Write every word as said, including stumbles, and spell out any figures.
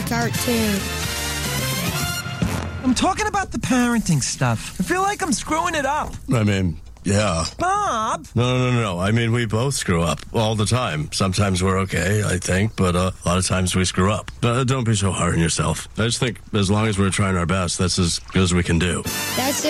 cartoon. I'm talking about the parenting stuff. I feel like I'm screwing it up. I mean, yeah. Bob! No, no, no, no. I mean, we both screw up all the time. Sometimes we're okay, I think, but uh, a lot of times we screw up. Uh, don't be so hard on yourself. I just think as long as we're trying our best, that's as good as we can do. That's